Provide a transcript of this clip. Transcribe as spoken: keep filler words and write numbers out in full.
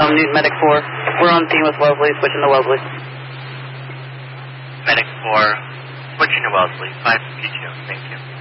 Um, Newton Medic four. We're on team with Wellesley, switching to Wellesley. Medic four, switching to Wellesley. five P T O, thank you.